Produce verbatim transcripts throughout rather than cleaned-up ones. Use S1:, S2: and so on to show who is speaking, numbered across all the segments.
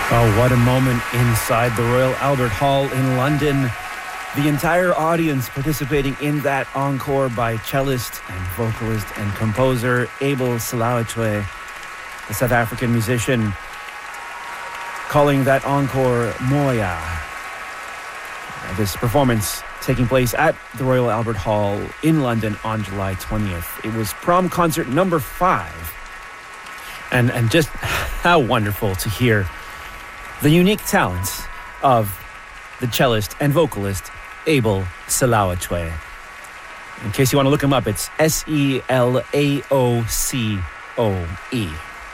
S1: Oh, what a moment inside the Royal Albert Hall in London. The entire audience participating in that encore by cellist and vocalist and composer Abel Selawatwe, the South African musician, calling that encore Moya. This performance taking place at the Royal Albert Hall in London on July twentieth. It was prom concert number five. And, and just how wonderful to hear the unique talents of the cellist and vocalist Abel Selawatwe. In case you want to look him up, it's S E L A O C O E.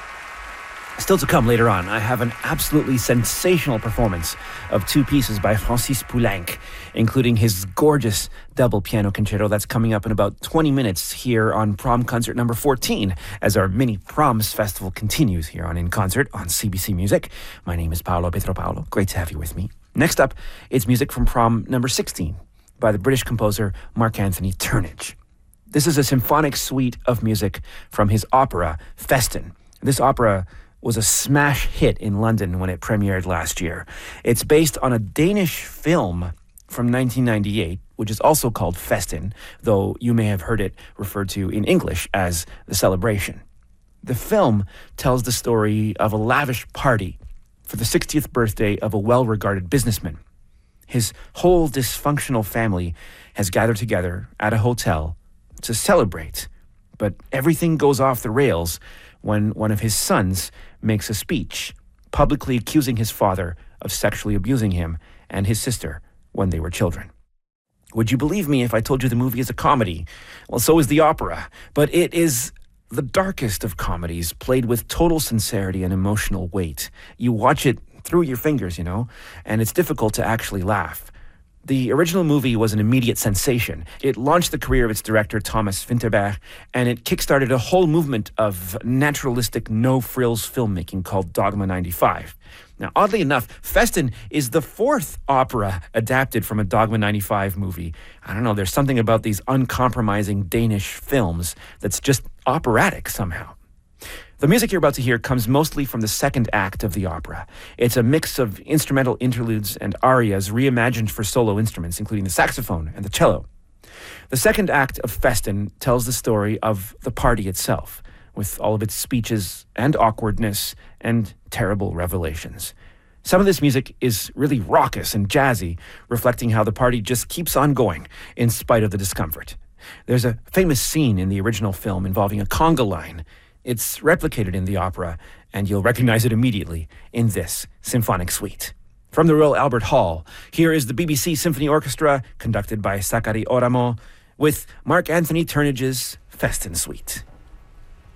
S1: Still to come later on, I have an absolutely sensational performance of two pieces by Francis Poulenc, including his gorgeous double piano concerto that's coming up in about twenty minutes here on Prom Concert number fourteen, as our mini Proms Festival continues here on In Concert on C B C Music. My name is Paolo Petropaolo. Great to have you with me. Next up, it's music from Prom number sixteen by the British composer Mark Anthony Turnage. This is a symphonic suite of music from his opera, Festin. This opera was a smash hit in London when it premiered last year. It's based on a Danish film from nineteen ninety-eight, which is also called Festin, though you may have heard it referred to in English as The Celebration. The film tells the story of a lavish party for the sixtieth birthday of a well-regarded businessman. His whole dysfunctional family has gathered together at a hotel to celebrate, but everything goes off the rails when one of his sons makes a speech publicly accusing his father of sexually abusing him and his sister when they were children. Would you believe me if I told you the movie is a comedy? Well, so is the opera, but it is the darkest of comedies, played with total sincerity and emotional weight. You watch it through your fingers, you know, and it's difficult to actually laugh. The original movie was an immediate sensation. It launched the career of its director, Thomas Vinterberg, and it kickstarted a whole movement of naturalistic, no-frills filmmaking called Dogma ninety-five. Now, oddly enough, Festin is the fourth opera adapted from a Dogma ninety-five movie. I don't know, there's something about these uncompromising Danish films that's just operatic somehow. The music you're about to hear comes mostly from the second act of the opera. It's a mix of instrumental interludes and arias reimagined for solo instruments, including the saxophone and the cello. The second act of Festin tells the story of the party itself, with all of its speeches and awkwardness and terrible revelations. Some of this music is really raucous and jazzy, reflecting how the party just keeps on going in spite of the discomfort. There's a famous scene in the original film involving a conga line. It's replicated in the opera, and you'll recognize it immediately in this symphonic suite. From the Royal Albert Hall, here is the B B C Symphony Orchestra, conducted by Sakari Oramo, with Mark Anthony Turnage's Festin Suite.